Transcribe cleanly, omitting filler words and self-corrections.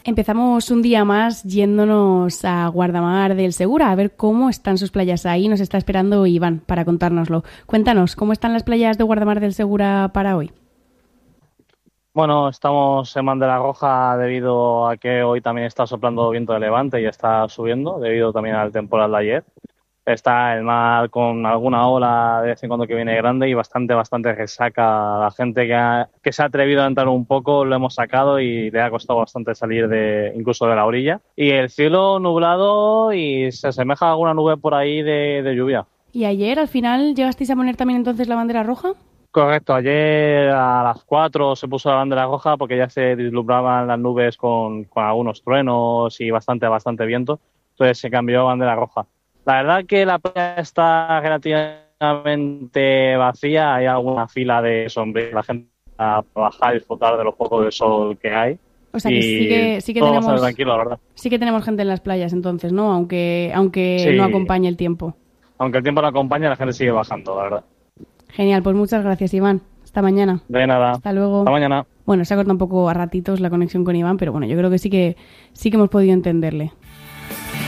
Empezamos un día más yéndonos a Guardamar del Segura a ver cómo están sus playas. Ahí nos está esperando Iván para contárnoslo. Cuéntanos, ¿cómo están las playas de Guardamar del Segura para hoy? Bueno, estamos en Bandera Roja debido a que hoy también está soplando viento de levante y está subiendo, debido también al temporal de ayer. Está el mar con alguna ola de vez en cuando que viene grande y bastante resaca. La gente que se ha atrevido a entrar un poco lo hemos sacado y le ha costado bastante salir incluso de la orilla. Y el cielo nublado y se asemeja a alguna nube por ahí de lluvia. ¿Y ayer al final llegasteis a poner también entonces la bandera roja? Correcto, ayer a las 4 se puso la bandera roja porque ya se vislumbraban las nubes con algunos truenos y bastante viento, entonces se cambió a bandera roja. La verdad que la playa está relativamente vacía, hay alguna fila de sombreros, la gente a bajar y disfrutar de los pocos de sol que hay O sea que y sí que todo bastante tenemos tranquilo, la verdad. sí que tenemos gente en las playas entonces, ¿no? Aunque no Sí, acompañe el tiempo. aunque el tiempo no acompaña, la gente sigue bajando, la verdad. Genial, pues muchas gracias, Iván. Hasta mañana. De nada, Hasta luego. hasta mañana. Bueno, se ha cortado un poco a ratitos la conexión con Iván, pero bueno, yo creo que sí que hemos podido entenderle.